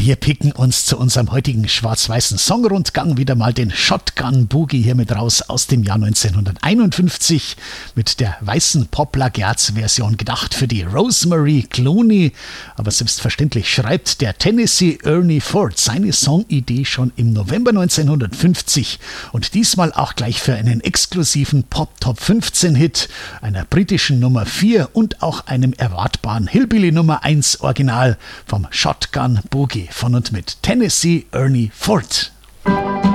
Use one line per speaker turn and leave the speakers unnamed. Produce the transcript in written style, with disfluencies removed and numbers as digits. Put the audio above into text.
Wir picken uns zu unserem heutigen schwarz-weißen Songrundgang wieder mal den Shotgun Boogie hier mit raus aus dem Jahr 1951 mit der weißen Pop-Plagiats-Version gedacht für die Rosemary Clooney. Aber selbstverständlich schreibt der Tennessee Ernie Ford seine Songidee schon im November 1950 und diesmal auch gleich für einen exklusiven Pop-Top-15-Hit, einer britischen Nummer 4 und auch einem erwartbaren Hillbilly Nummer 1 Original vom Shotgun Boogie von und mit Tennessee Ernie Ford.